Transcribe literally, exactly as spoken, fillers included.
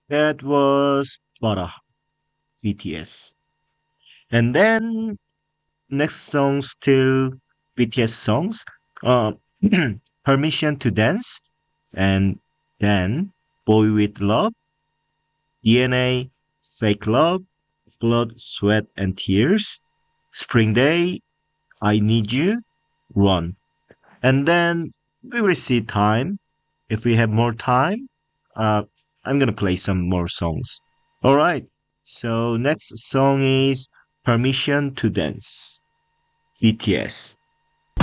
That was Bara, B T S. And then next song still B T S songs. Uh, Permission to Dance, and then Boy with Love, D N A, Fake Love, Blood, Sweat and Tears, Spring Day, I Need You, Run. And then we will see time. If we have more time, uh, I'm gonna play some more songs. All right. So next song is Permission to Dance, B T S.